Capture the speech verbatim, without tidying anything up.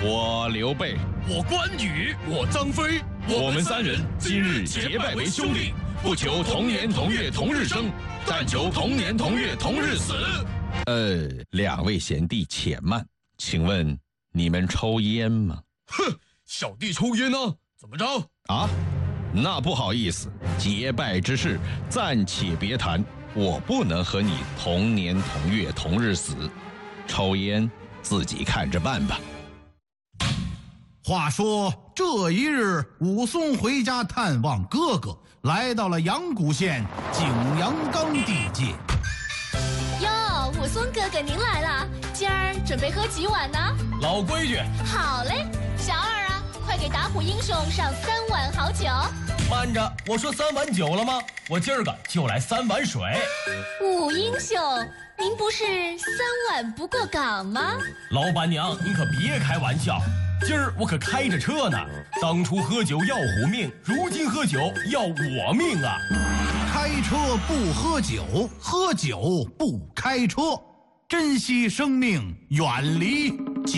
我刘备， 我关羽，我张飞， 我们三人今日结拜为兄弟，不求同年同月同日生，但求同年同月同日死。呃，两位贤弟且慢，请问你们抽烟吗？ 哼，小弟抽烟呢、啊，怎么着？ 啊，那不好意思，结拜之事暂且别谈，我不能和你同年同月同日死，抽烟自己看着办吧。 话说这一日，武松回家探望哥哥，来到了阳谷县景阳冈地界。 哟，武松哥哥您来了，今儿准备喝几碗呢？ 老规矩。 好嘞，小二啊，快给打虎英雄上三碗好酒。 慢着，我说三碗酒了吗？我今儿个就来三碗水。 武英雄，您不是三碗不过岗吗？ 老板娘，您可别开玩笑。今儿我可开着车呢，当初喝酒要虎命，如今喝酒要我命啊！ 开车不喝酒，喝酒不开车，珍惜生命，远离